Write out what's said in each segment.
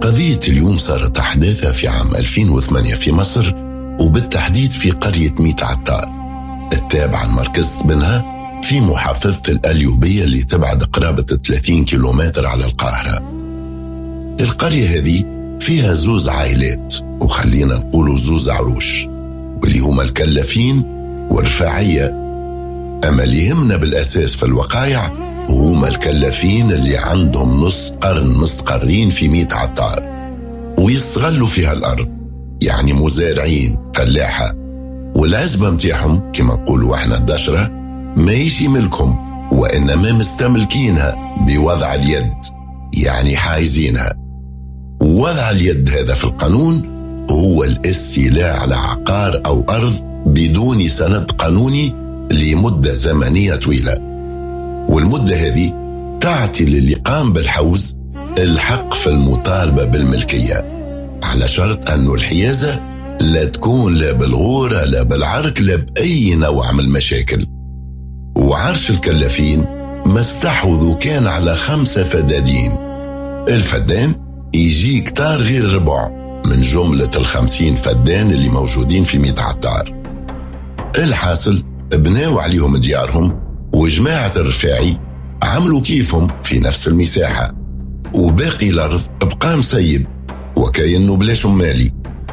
قضية اليوم صارت أحداثها في عام 2008 في مصر، وبالتحديد في قرية ميت عطار التابعة لمركز بنها في محافظة القليوبية اللي تبعد قرابة 30 كيلومتر على القاهرة. القرية هذه فيها زوز عائلات، وخلينا نقولوا زوز عروش، واللي هما الكلافين والرفاعية. أما اللي يهمنا بالأساس في الوقايع هما الكلافين اللي عندهم نص قرين في ميت عطار، ويستغلوا فيها الأرض، يعني مزارعين فلاحة، والعزبة متاعهم كما نقولوا احنا الدشرة ما يشي ملكهم، وإنما مستملكينها بوضع اليد، يعني حايزينها. ووضع اليد هذا في القانون هو الاستيلاء على عقار أو أرض بدون سند قانوني لمدة زمنية طويلة، والمدة هذه تعطي للي قام بالحوز الحق في المطالبة بالملكية، على شرط أنه الحيازة لا تكون لا بالغورة لا بالعرك لا بأي نوع من المشاكل. وعرش الكلافين مستحوذوا كان على 5 فدادين. الفدان يجي كتار غير ربع من جملة 50 فدان اللي موجودين في ميت عطار. الحاصل بناوا عليهم ديارهم، وجماعة الرفاعي عملوا كيفهم في نفس المساحة، وباقي الأرض بقى مسيب وكأنه بلاش مالي.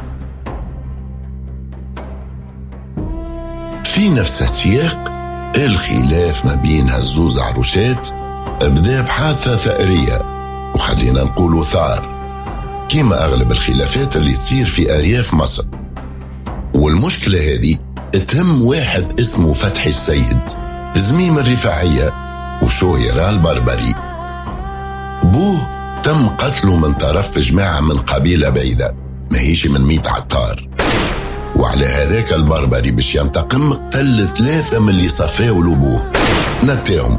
في نفس السياق الخلاف ما بين هالزوز عروشات بدأ بحادثة ثأرية، وخلينا نقولوا ثار، كما أغلب الخلافات اللي تصير في أرياف مصر. والمشكلة هذه تهم واحد اسمه فتحي السيد، زميم الرفاعية وشهيرة البربري. بوه تم قتله من طرف جماعة من قبيلة بعيدة ما هيش من ميت عطار، وعلى هذاك البربري باش ينتقم قتل 3 من اللي صفاو لبوه، نتاهم،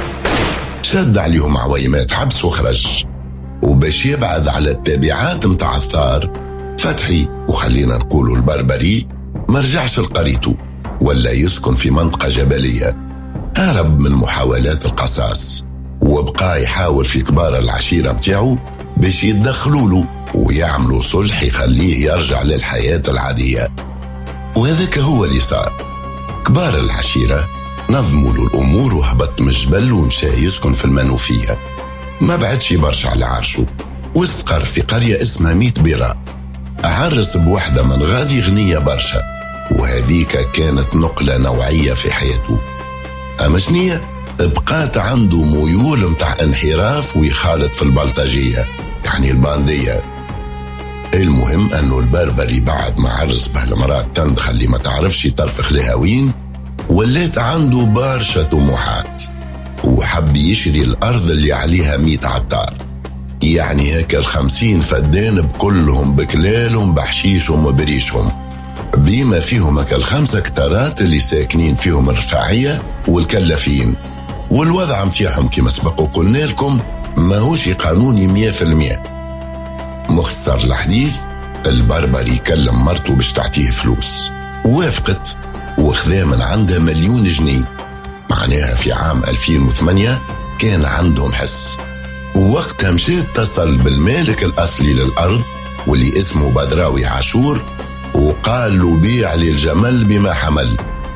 شد عليهم عويمات حبس وخرج. وباش يبعد على التابعات متاع الثار، فتحي وخلينا نقولوا البربري مرجعش لقريته ولا يسكن في منطقة جبلية، هرب من محاولات القصاص، وبقى يحاول في كبار العشيرة متاعه باش يتدخلوا له ويعملوا صلح يخليه يرجع للحياة العادية. وهذاك هو اللي صار. كبار العشيرة نظموا له الأمور وهبط من الجبل ومشى يسكن في المنوفية، ما بعدش برشا على عرشه، واستقر في قرية اسمها ميت بيرا. عرس بوحدة من غادي غنية برشا، وهذيك كانت نقلة نوعية في حياته. أما شنية بقات عنده ميول متاع انحراف ويخالط في البلطجية، يعني الباندية. المهم أنه البربري بعد ما عرس بهالمرات تندخل اللي ما تعرفش ترفخ لها وين، ولات عنده برشا طموحات، وحب يشري الأرض اللي عليها 100 عطار، يعني هكا 50 فدان بكلهم بكلالهم بحشيشهم وبريشهم، بما فيهم هكا 5 كتارات اللي ساكنين فيهم الرفاعية والكلافين. والوضع متاعهم كما سبق وقلنا لكم ماهوش قانوني 100%. مختصر الحديث، البربري كلم مرته باش تعطيه فلوس، ووافقت وخذا من عندها 1,000,000 جنيه. معناها في عام 2008 كان عندهم حس، ووقتها مشى اتصل بالمالك الأصلي للأرض واللي اسمه بدراوي عاشور، وقال له بيع لي الجمل بما حمل.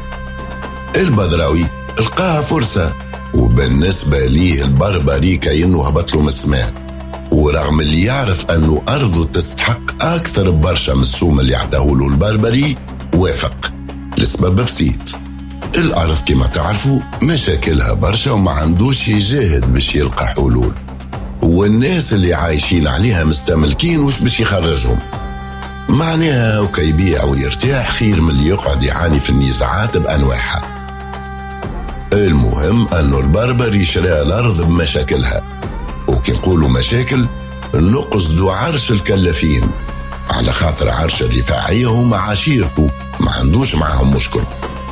البدراوي لقاها فرصة، وبالنسبة ليه البربري كأنه هبط له من السماء، ورغم اللي يعرف أنه أرضه تستحق أكثر برشا من السوم اللي عطاه له البربري، وافق لسبب بسيط. الأرض كما تعرفوا مشاكلها برشا وما عندوش يجاهد باش يلقى حلول، والناس اللي عايشين عليها مستملكين وش باش يخرجهم. معناها وكيبيع ويرتاح خير من اللي يقعد يعاني في النزاعات بأنواعها. المهم أنه البربري شرى الأرض بمشاكلها، وكي نقولوا مشاكل نقصدوا عرش الكلافين، على خاطر عرش الرفاعية هما عشيرته ما عندوش معهم مشكل.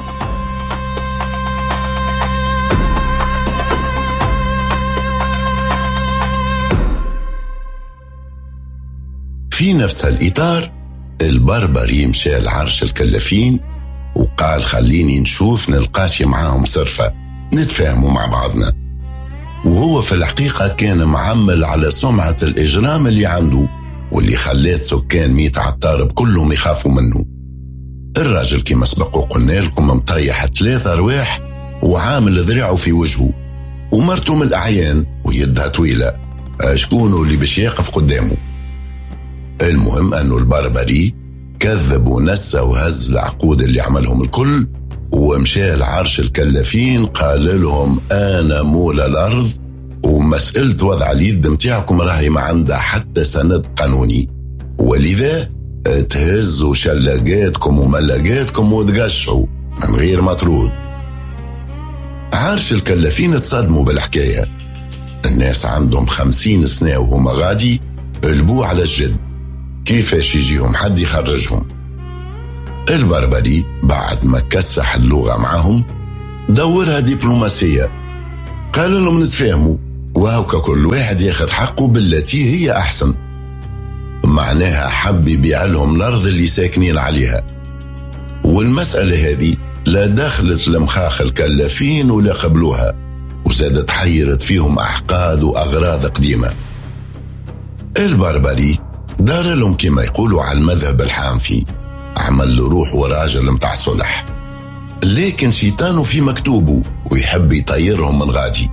في نفس الإطار البربري مشى لعرش الكلافين وقال خليني نشوف نلقاش معاهم صرفة نتفاهموا مع بعضنا. وهو في الحقيقة كان معمل على سمعة الإجرام اللي عنده، واللي خلات سكان ميت عطار كلهم يخافوا منه. الراجل كما سبق وقلنا لكم مطيح 3 أرواح وعامل ذراعه في وجهه، ومرته من الأعيان ويدها طويلة، شكونه اللي باش يقف قدامه؟ المهم أنه البربري كذب ونسى وهز العقود اللي عملهم الكل، ومشى لعرش الكلافين قال لهم أنا مولى الأرض، ومسألة وضع اليد متاعكم راهي ما عندها حتى سند قانوني، ولذا تهزوا شلاقاتكم وملاقاتكم وتقشعوا من غير مطرود. عرش الكلافين تصدموا بالحكاية، الناس عندهم 50 سنة وهم غادي قلبوا على الجد، كيفاش يجيهم حد يخرجهم؟ البربري بعد ما كسح اللغة معهم دورها دبلوماسية، قال لهم نتفاهموا وهوكا كل واحد ياخذ حقه بالتي هي أحسن. معناها حب يبيع لهم الأرض اللي ساكنين عليها، والمسألة هذه لا دخلت لمخاخ الكلافين ولا قبلوها، وزادت حيرت فيهم أحقاد وأغراض قديمة. البربري دار لهم كما يقولوا على المذهب الحنفي، عمل له روح وراجل متاع صلح، لكن شيطانه في مكتوبه ويحب يطيرهم من غادي.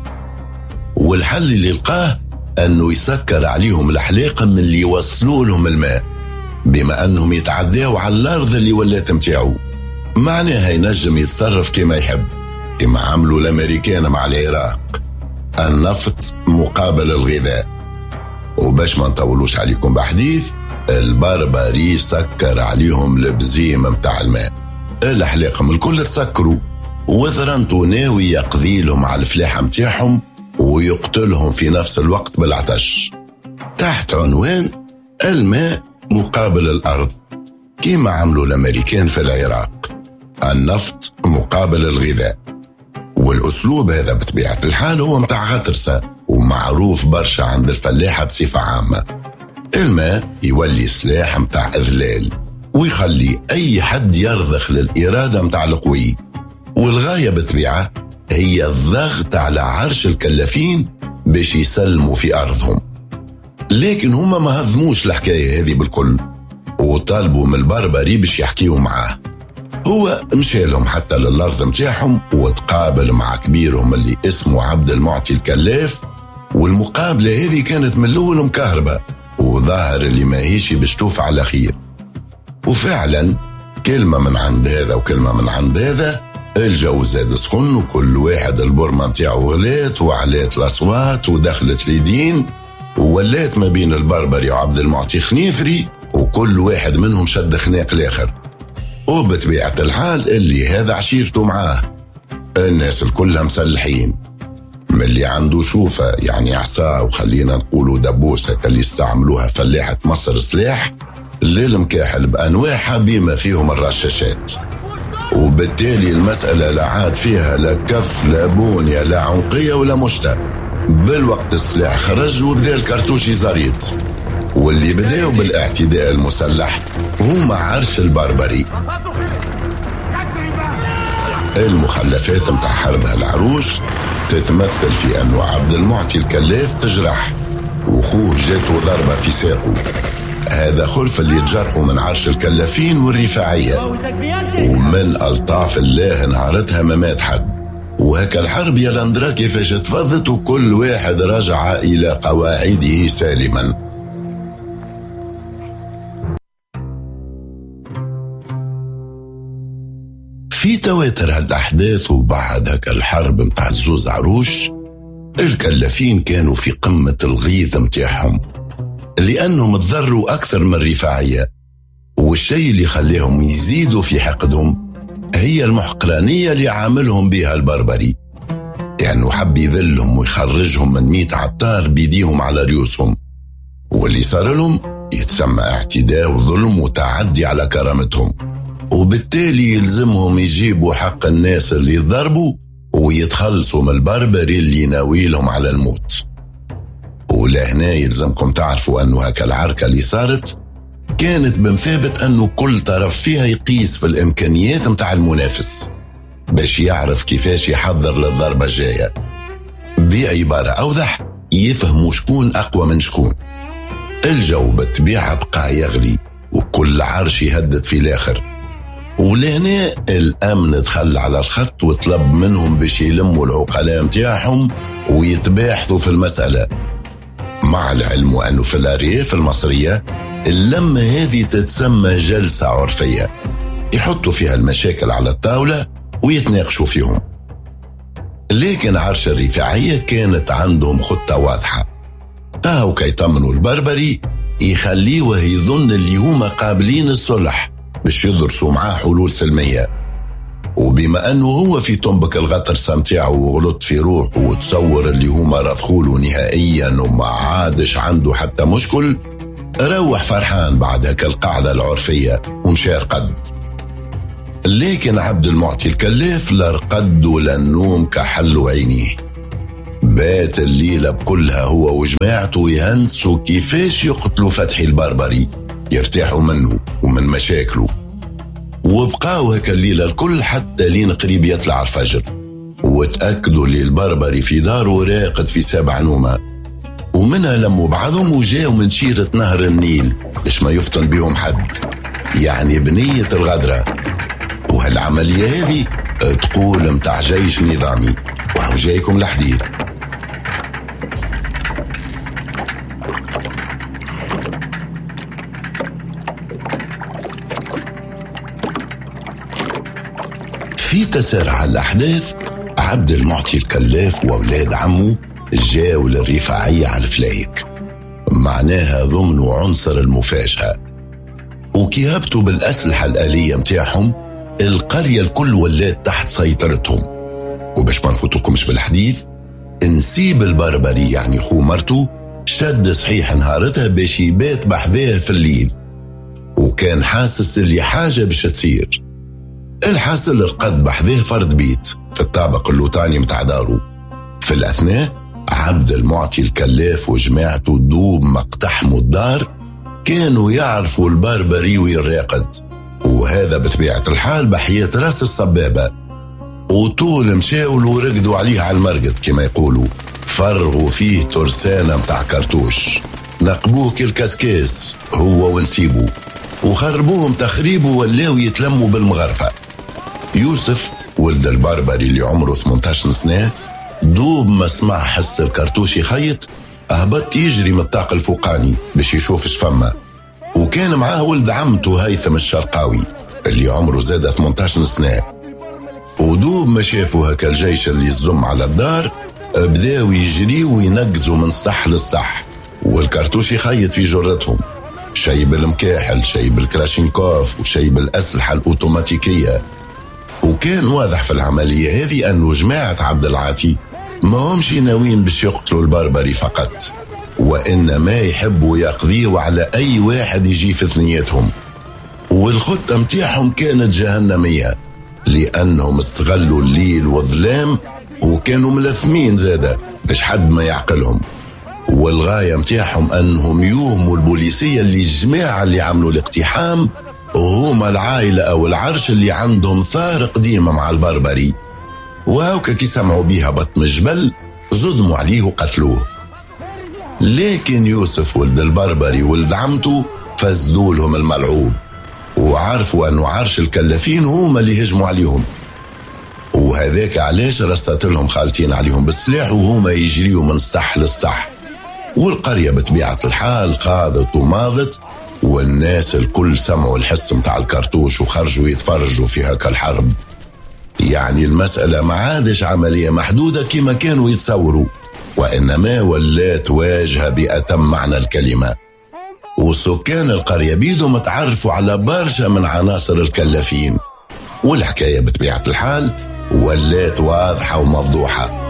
والحل اللي لقاه أنه يسكر عليهم الحلاقة من اللي يوصلوا لهم الماء، بما أنهم يتعداوا على الأرض اللي ولات متاعو، معناها ينجم يتصرف كما يحب، كما عملوا الأمريكان مع العراق، النفط مقابل الغذاء. وباش ما نطولوش عليكم بحديث، البربري سكر عليهم البزيم متاع الماء، الحلاقة الكل تسكروا، وثرنتو ناوي يقضي لهم على الفلاحة متاعهم ويقتلهم في نفس الوقت بالعطش، تحت عنوان الماء مقابل الأرض، كما عملوا الأمريكان في العراق، النفط مقابل الغذاء. والأسلوب هذا بطبيعة الحال هو متاع غطرسة ومعروف برشا عند الفلاحة بصفة عامة. الماء يولي سلاح متاع إذلال ويخلي أي حد يرضخ للإرادة متاع القوي، والغاية بطبيعة هي الضغط على عرش الكلافين باش يسلموا في أرضهم. لكن هم ما هضموش الحكاية هذه بالكل، وطالبوا من البربري باش يحكيوا معاه. هو مشى لهم حتى للأرض متاعهم وتقابل مع كبيرهم اللي اسمه عبد المعطي الكلاف، والمقابلة هذه كانت من الأول مكهربة، وظاهر اللي ما هيش باش توفى على خير. وفعلا كلمة من عند هذا وكلمة من عند هذا، الجو زاد سخن، وكل واحد البرمة متاعو غلات وعلات الأصوات ودخلت ليدين، وولات ما بين البربري وعبد المعطي خنيفري، وكل واحد منهم شد خناق الآخر. وبطبيعة الحال اللي هذا عشيرته معاه، الناس الكلها مسلحين، من اللي عنده شوفة يعني عصا وخلينا نقولوا دبوسة اللي استعملوها فلاحة مصر سلاح، للمكاحل بأنواعها بما فيهم الرشاشات. وبالتالي المسألة لا عاد فيها لا كف لا بونية لا عنقية ولا مشتى، بالوقت السلاح خرج وبدا الكرتوشي زريط، واللي بداوا بالاعتداء المسلح هما عرش البربري. المخلفات متاع حربها العروش تتمثل في أنه عبد المعطي الكلاف تجرح، وخوه جاته ضربة في ساقه، هذا خلف اللي تجرحوا من عرش الكلافين والرفاعية، ومن ألطاف الله نهارتها ما مات حد. وهكا الحرب يا لاندرا كيفاش تفضت، وكل واحد رجع إلى قواعده سالما. في تواتر هالأحداث وبعد هكا الحرب متاع الزوز عروش، الكلافين كانوا في قمة الغيظ متاعهم، لأنهم تضروا أكثر من الرفاعية، والشيء اللي خليهم يزيدوا في حقدهم هي المحقرانية اللي عاملهم بها البربري، لأنه حب يذلهم ويخرجهم من 100 عطار بيديهم على ريوسهم، واللي صار لهم يتسمى اعتداء وظلم وتعدي على كرامتهم، وبالتالي يلزمهم يجيبوا حق الناس اللي ضربوا ويتخلصوا من البربري اللي ناويلهم على الموت. ولهنا يلزمكم تعرفوا أنه هكا العركة اللي صارت كانت بمثابة أنه كل طرف فيها يقيس في الإمكانيات متاع المنافس باش يعرف كيفاش يحضر للضربة الجاية. بعبارة أوضح، يفهموا شكون أقوى من شكون. الجو بالطبيعة بقى يغلي وكل عرش يهدد في الآخر. ولهنا الأمن دخل على الخط وطلب منهم باش يلموا العقلاء متاعهم ويتباحثوا في المسألة، مع العلم أنه في الأرياف المصرية اللمة هذه تتسمى جلسة عرفية، يحطوا فيها المشاكل على الطاولة ويتناقشوا فيهم. لكن عرش الرفاعية كانت عندهم خطة واضحة، هاو كيطمنوا البربري يخليه يظن اللي هما قابلين الصلح باش يدرسوا معاه حلول سلمية. وبما أنه هو في طنبك الغطرسة متاعه وغلط في روحه وتصور اللي هما رضخوله نهائيا وما عادش عنده حتى مشكل، روح فرحان بعد هكا القاعدة العرفية ومشى رقد. لكن عبد المعطي الكلاف لا رقد ولا النوم كحل عينيه، بات الليلة بكلها هو وجماعته يهندسوا كيفاش يقتلوا فتحي البربري يرتاحوا منه ومن مشاكله. وبقاو هكا الليلة الكل حتى لين قريب يطلع الفجر، وتأكدوا اللي البربري في داره راقد في 7 نومة. ومنها لموا بعضهم وجاوا من شيرة نهر النيل باش ما يفتن بيهم حد، يعني بنية الغدرة. وهالعملية هذه تقول متاع جيش نظامي، وهو جايكم الحديث. في تسارع الأحداث عبد المعطي الكلاف وأولاد عمه جاوا للرفاعية على الفلايك، معناها ضمنوا عنصر المفاجأة. وكي هبطوا بالأسلحة الآلية متاعهم القرية الكل ولات تحت سيطرتهم. وباش ما نفوتوكمش بالحديث، نسيب البربري يعني خو مرته شد صحيح نهارتها باش يبات بحذاه في الليل، وكان حاسس اللي حاجة باش تصير. الحاصل رقد بحذاه فرد بيت في الطابق اللوطاني متاع دارو. في الأثناء عبد المعطي الكلاف وجماعته دوب مقتحموا الدار كانوا يعرفوا البربري ويراقد، وهذا بطبيعة الحال بحياة راس الصبابة. وطول مشاول ورقدوا عليه على المرقد كما يقولوا، فرغوا فيه ترسانة متاع كرتوش، نقبوه كالكاسكاس هو ونسيبه، وخربوهم تخريبه ولاو يتلموا بالمغرفة. يوسف ولد البربري اللي عمره 18 سنة دوب ما سمع حس الكرتوش يخيط أهبط يجري من الطاق الفوقاني باش يشوف شفمه، وكان معاه ولد عمته هيثم الشرقاوي اللي عمره زاد 18 سنة. ودوب ما شافوا هكا الجيش اللي يزم على الدار بداوا يجريوا وينقزوا من سطح لسطح، والكرتوش يخيط في جرتهم، شي بالمكاحل شي بالكلاشينكوف وشي بالأسلحة الأوتوماتيكية. وكان واضح في العملية هذه أنه جماعة عبد العاطي ما همش ناويين باش يقتلوا البربري فقط، وإنما يحبوا يقضيوا على أي واحد يجي في ثنيتهم. والخطة متاعهم كانت جهنمية، لأنهم استغلوا الليل والظلام وكانوا ملثمين زادة باش حد ما يعقلهم. والغاية متاعهم أنهم يوهموا البوليسية اللي الجماعة اللي عملوا الاقتحام وهما العائلة أو العرش اللي عندهم ثار قديمة مع البربري. وهوكا كي سمعوا بيها بطن الجبل زدموا عليه وقتلوه. لكن يوسف ولد البربري ولد عمته فزدوا لهم الملعوب، وعرفوا أنه عرش الكلافين هما اللي هجموا عليهم، وهذاك علاش رصت لهم خالتين عليهم بالسلاح وهما يجريوا من سطح لسطح. والقرية بطبيعة الحال قاضت وماضت، والناس الكل سمعوا الحس متاع الكرتوش وخرجوا يتفرجوا في هكا الحرب. يعني المسألة ما عادش عملية محدودة كما كانوا يتصوروا، وإنما ولات واجهة بأتم معنى الكلمة. وسكان القرية بيدهم تعرفوا على برشا من عناصر الكلافين، والحكاية بطبيعة الحال ولات واضحة ومفضوحة.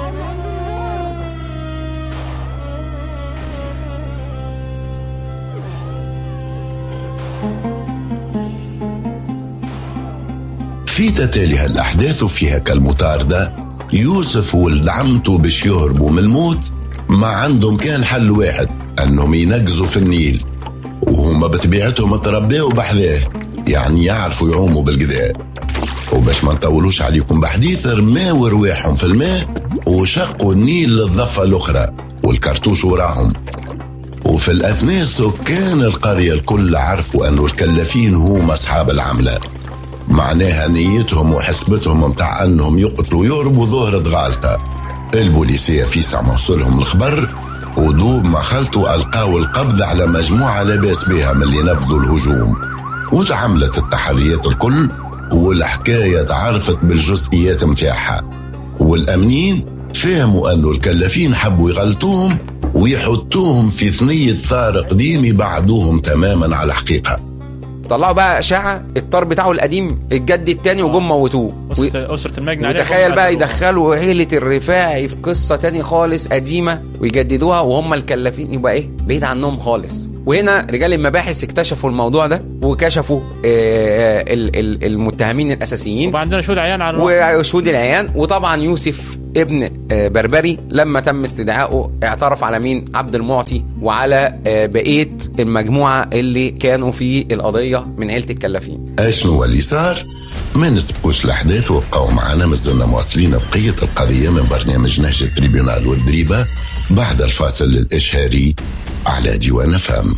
في تتالي هالأحداث وفيها كالمطاردة، يوسف ولد عمته باش يهربوا من الموت ما عندهم كان حل واحد، أنهم ينقزوا في النيل، وهما بطبيعتهم تربيوا بحذاه، يعني يعرفوا يعوموا بالقداء. وباش ما نطولوش عليكم بحديث، رماوا رواحهم في الماء وشقوا النيل للضفة الأخرى والكرتوش وراهم. وفي في الأثناء سكان القرية الكل عرفوا أنه الكلافين هم أصحاب العملة، معناها نيتهم وحسبتهم متاع أنهم يقتلوا يهربوا ظهرت غالطة. البوليسية في ساعة وصلهم الخبر ودوب ما خلطوا ألقاوا القبض على مجموعة لاباس بها من اللي نفذوا الهجوم، وتعملت التحريات الكل والحكاية تعرفت بالجزئيات متاعها، والأمنين فهموا أنه الكلافين حبوا يغلطوهم ويحطوهم في ثنية ثار قديم يبعدوهم تماما على الحقيقة. طلعوا بقى أشاعة الطار بتاعه القديم اتجدد تاني وجم موتوه. أسرة المجني وتخيل بقى يدخلوا عيلة الرفاعي في قصة تاني خالص قديمة ويجددوها وهم الكلافين يبقى ايه بعيد عنهم خالص. وهنا رجال المباحث اكتشفوا الموضوع ده وكشفوا المتهمين الأساسيين، وعندنا شهود عيان على وشهود العيان. وطبعا يوسف ابن بربري لما تم استدعائه اعترف على مين؟ عبد المعطي وعلى بقية المجموعة اللي كانوا في القضية من عيلة الكلافين. اشنو اللي صار؟ ما نسبقوش الأحداث وبقوا معنا مازلنا مواصلين بقية القضية من برنامج نهج التريبيونال والدريبة بعد الفاصل الإشهاري على ديوان فهم.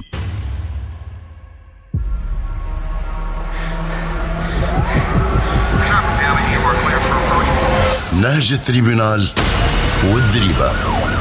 نهج التريبيونال والدريبة.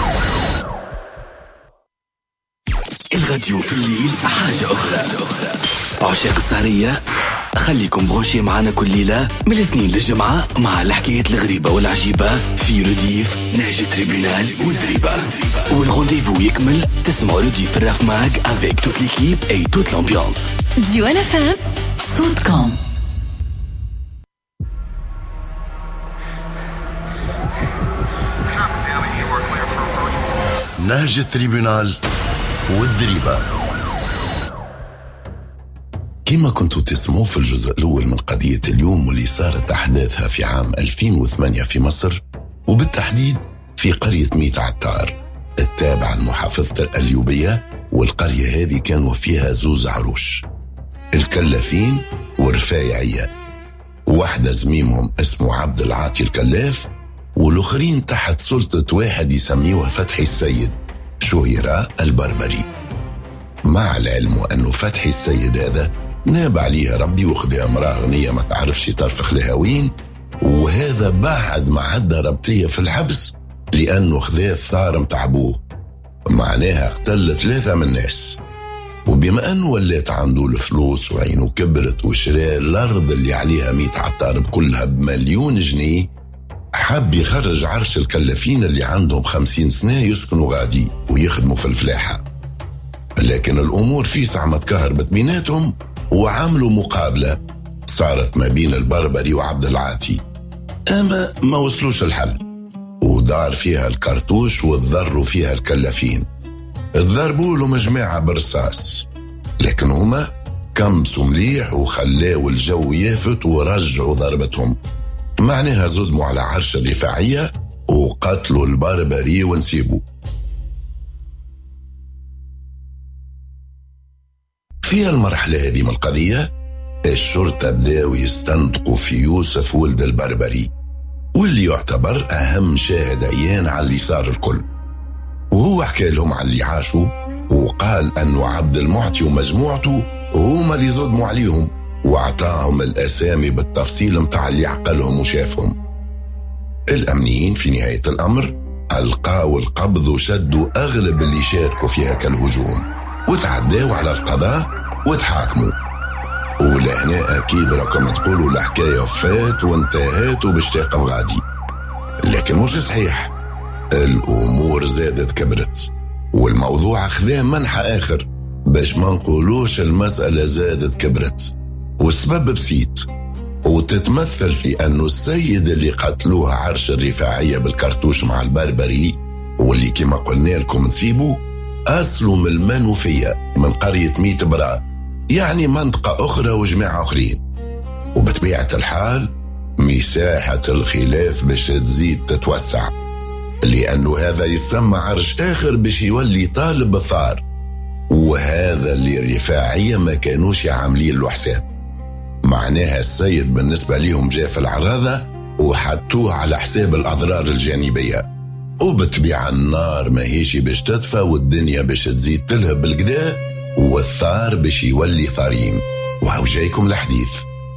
الراديو في الليل حاجة أخرى. عشاق السهرية خليكم بروشي معنا كل ليلة من الاثنين للجمعة مع الحكايات الغريبة والعجيبة في رديف نهج التريبيونال والدريبة. والغونديفو يكمل تسمعوا رديف الراف ماك avec toute l'équipe et toute l'ambiance. ديوان فهم صوتكم. نهج التريبيونال والدريبة. كما كنتوا تسمعوا في الجزء الأول من قضية اليوم واللي صارت أحداثها في عام 2008 في مصر، وبالتحديد في قرية ميت عطار التابعة لمحافظة الأليوبية. والقرية هذه كانوا فيها زوز عروش، الكلافين والرفايعية، واحدة زميمهم اسمه عبد العاطي الكلاف، والآخرين تحت سلطة واحد يسميوه فتحي السيد شهيرة البربري. مع العلم أنه فتحي السيد هذا ناب عليها ربي وخذها امرأة غنية ما تعرفش ترفخ لها وين، وهذا بعد ما عدى ربطية في الحبس لأنه خذاه الثار متاع أبوه، معناها قتل 3 من الناس. وبما أنه ولات عنده الفلوس وعينه كبرت وشرى الأرض اللي عليها 100 عطار بكلها ب1,000,000 جنيه، حب يخرج عرش الكلافين اللي عندهم 50 سنة يسكنوا غادي ويخدموا في الفلاحة. لكن الأمور في ساعة ما تكهربت بيناتهم وعملوا مقابلة صارت ما بين البربري وعبد العاطي، أما ما وصلوش الحل، ودار فيها الكرتوش وتضروا فيها الكلافين. تضربوا له مجموعة برصاص، لكن هما كمسوا مليح وخلاوا الجو يافت ورجعوا ضربتهم، معناها زدموا على عرش الرفاعية وقتلوا البربري ونسيبوا. في المرحلة هذه من القضية الشرطة بداوا يستنطقوا في يوسف ولد البربري، واللي يعتبر أهم شاهد عيان على اللي صار الكل، وهو حكى لهم على اللي عاشوا وقال أنه عبد المعطي ومجموعته هما اللي صدموا عليهم، واعطاهم الأسامي بالتفصيل متاع اللي عقلهم وشافهم. الأمنيين في نهاية الأمر ألقاوا القبض وشدوا أغلب اللي شاركوا في هكا الهجوم وتعداوا على القضاء وتحاكموا. ولهنا أكيد راكم تقولوا الحكاية فات وانتهت وبشتاق غادي، لكن مش صحيح. الأمور زادت كبرت والموضوع أخذاه منحى آخر باش ما نقولوش المسألة زادت كبرت، والسبب بسيط وتتمثل في أنه السيد اللي قتلوه عرش الرفاعية بالكرتوش مع البربري، واللي كما قلنا لكم نسيبه أصله من المنوفية من قرية ميت برا، يعني منطقة أخرى وجماعة أخرين. وبطبيعة الحال مساحة الخلاف باش تزيد تتوسع، لأنه هذا يتسمى عرش آخر باش يولي طالب بثار، وهذا اللي الرفاعية ما كانوش عاملين له حساب. معناها السيد بالنسبة لهم جاء في العراضة وحطوه على حساب الأضرار الجانبية، وبتبيع النار ما هيش باش تدفى والدنيا باش تزيد تلهب بالقدا والثار باش يولي ثريم. وهو جايكم الحديث.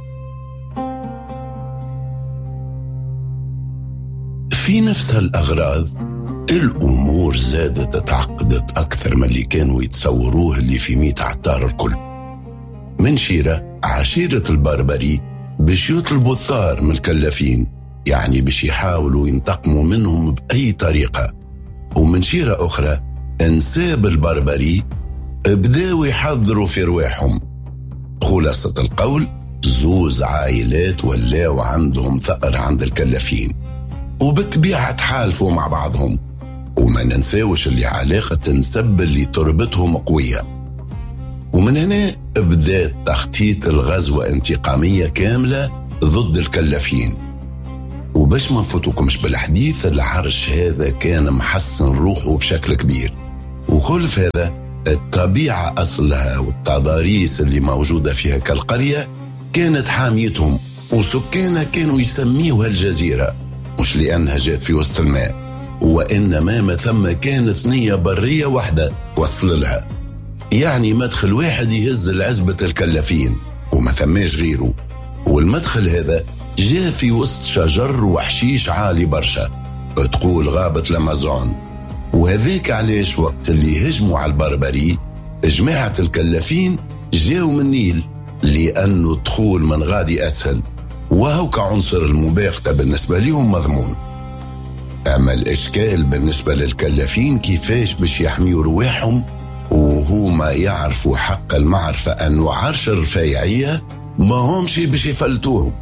في نفس الأغراض الأمور زادت تعقدت أكثر من اللي كانوا يتصوروه اللي في 100 عطار الكل. من شيرة عشيرة البربري باش يطلبوا الثار من الكلافين، يعني باش يحاولوا ينتقموا منهم بأي طريقة. ومن شيرة أخرى انساب البربري بداوا يحضروا في رواحهم. خلاصة القول زوز عائلات ولاو عندهم ثأر عند الكلافين، وبالطبيعة تحالفوا مع بعضهم. وما ننساوش اللي علاقة النسب اللي تربطهم قوية. ومن هنا بدأت تخطيط الغزوة انتقامية كاملة ضد الكلافين. وباش ما نفوتوكمش بالحديث، العرش هذا كان محسن روحه بشكل كبير، وخلف هذا الطبيعة أصلها والتضاريس اللي موجودة فيها كالقرية كانت حاميتهم، وسكانها كانوا يسميوها الجزيرة، مش لأنها جات في وسط الماء، وإنما ما ثم كانت ثنية برية واحدة توصل لها. يعني مدخل واحد يهز العزبة الكلافين وما ثماش غيره. والمدخل هذا جاء في وسط شجر وحشيش عالي برشا، تقول غابة الأمازون. وهذيك علاش وقت اللي هجموا على البربري جماعة الكلافين جاءوا من النيل، لأنه الدخول من غادي أسهل، وهو كعنصر المباغتة بالنسبة لهم مضمون. أما الإشكال بالنسبة للكلافين كيفاش باش يحميوا رواحهم وهما يعرفوا حق المعرفة أنه عرش الرفايعية ما همش باش يفلتوهم.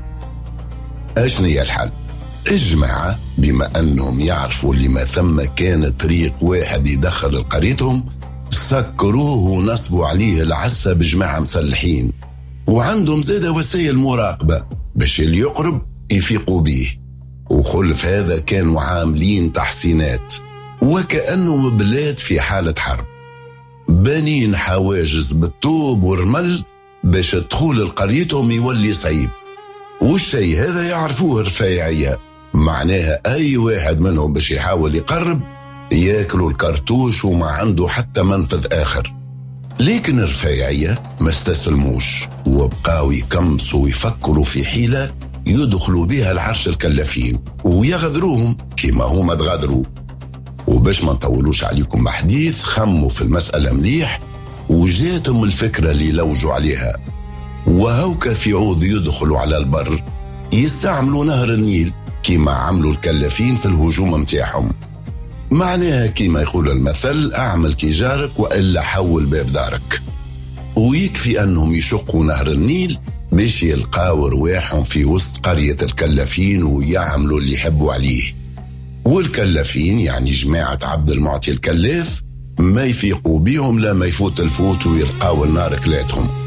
أشنو هي الحل؟ الجماعة بما أنهم يعرفوا اللي ما ثم كان طريق واحد يدخل لقريتهم، سكروه ونصبوا عليه العسة بجماعة مسلحين، وعندهم زادة وسائل مراقبة باش اللي يقرب يفيقوا به. وخلف هذا كانوا عاملين تحسينات وكأنهم بلاد في حالة حرب، بانين حواجز بالطوب والرمل باش الدخول لقريتهم يولي صعيب. والشيء هذا يعرفوه الرفايعية، معناها أي واحد منهم باش يحاول يقرب ياكلوا الكرتوش وما عنده حتى منفذ آخر. لكن الرفايعية ما استسلموش وبقاو يكمسوا ويفكروا في حيلة يدخلوا بها العرش الكلافين ويغدروهم كما هما تغادروا. وباش ما نطولوش عليكم بحديث، خموا في المسألة مليح وجاتهم الفكرة اللي لوجوا عليها. وهوك في عوض يدخلوا على البر يستعملوا نهر النيل كما عملوا الكلافين في الهجوم متاعهم. معناها كما يقول المثل اعمل كي جارك وإلا حول باب دارك. ويكفي أنهم يشقوا نهر النيل باش يلقاو رواحهم في وسط قرية الكلافين ويعملوا اللي يحبوا عليه. والكلافين يعني جماعة عبد المعطي الكلاف ما يفيقوا بيهم لا ما يفوت الفوت ويلقاو النار كلاتهم.